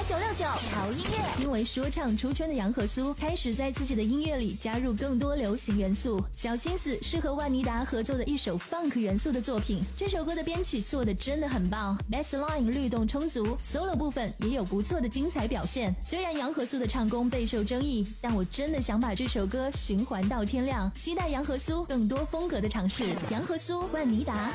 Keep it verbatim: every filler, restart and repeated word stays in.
九六九潮音乐。因为说唱出圈的杨和苏开始在自己的音乐里加入更多流行元素，小心思是和万妮达合作的一首 funk 元素的作品。这首歌的编曲做的真的很棒， bassline 律动充足， solo 部分也有不错的精彩表现。虽然杨和苏的唱功备受争议，但我真的想把这首歌循环到天亮，期待杨和苏更多风格的尝试。杨和苏，万妮达。